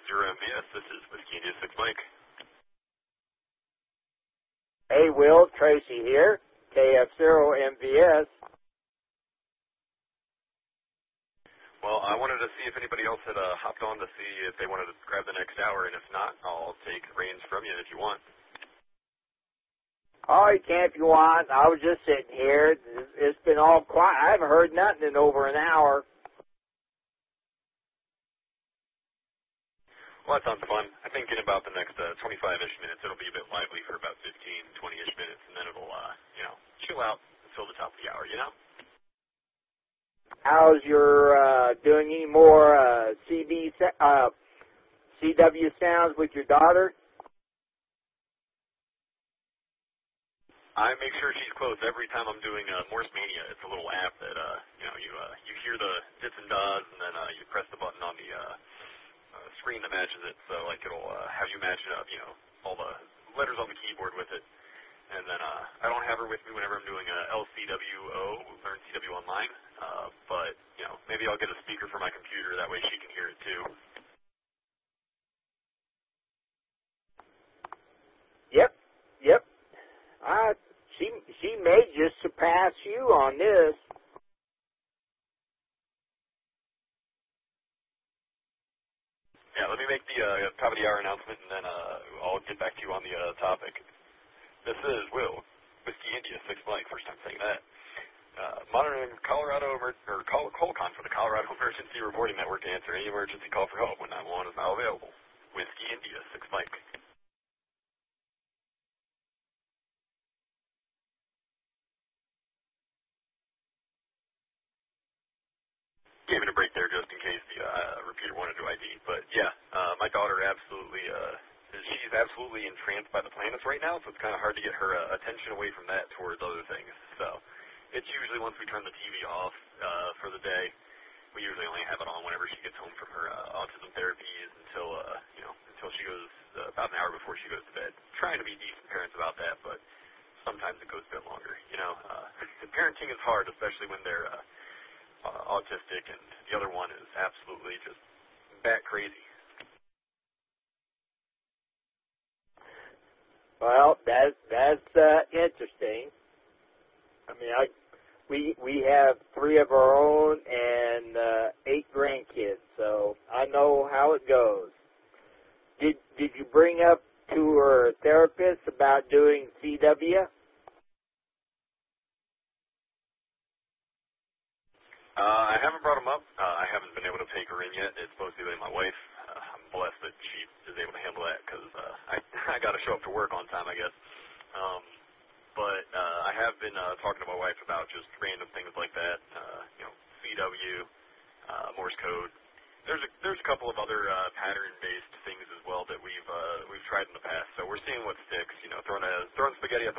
KF0MVS. This is Whiskey India 6 Mike. Hey, Will, Tracy here, KF0MVS. Well, I wanted to see if anybody else had hopped on to see if they wanted to grab the next hour, and if not, I'll take reins from you if you want. Oh, you can if you want. I was just sitting here. It's been all quiet. I haven't heard nothing in over an hour. Well, that sounds fun. I think in about the next 25-ish minutes, it'll be a bit lively for about 15, 20-ish minutes, and then it'll, chill out until the top of the hour, you know? How's your doing any more CW sounds with your daughter? I make sure she's close every time I'm doing Morse Mania. It's a little app that, you hear the dits and dots, and then you press the button on the screen that matches it. So, like, it'll have you match up, all the letters on the keyboard with it. And then I don't have her with me whenever I'm doing LCWO, Learn CW Online. But, maybe I'll get a speaker for my computer. That way she can hear it, too. Yep. She may just surpass you on this. Yeah, let me make the top of the hour announcement, and then I'll get back to you on the topic. This is Will, Whiskey India 6 Mike, first time saying that. Monitoring Colorado COLCON for the Colorado Emergency Reporting Network to answer any emergency call for help when 911 is not available. Whiskey India 6 Mike. Gave it a break there just in case the repeater wanted to ID. But yeah, my daughter she's absolutely entranced by the planets right now, so it's kind of hard to get her attention away from that towards other things. So it's usually once we turn the TV off for the day, we usually only have it on whenever she gets home from her autism therapies until she goes about an hour before she goes to bed. Trying to be decent parents about that, but sometimes it goes a bit longer. Parenting is hard, especially when they're autistic, and the other one is absolutely just bat crazy. Well, that's interesting. I mean, we have 3 of our own and 8 grandkids, so I know how it goes. Did you bring up to her therapist about doing CW? I haven't brought them up. I haven't been able to take her in yet. It's mostly been my wife. I'm blessed that she is able to handle that because I got to show up to work on time, I guess. But I have been talking to my wife about just random things like that. CW, Morse code. There's a couple of other pattern-based things as well that we've tried in the past. So we're seeing what sticks. Throwing spaghetti at the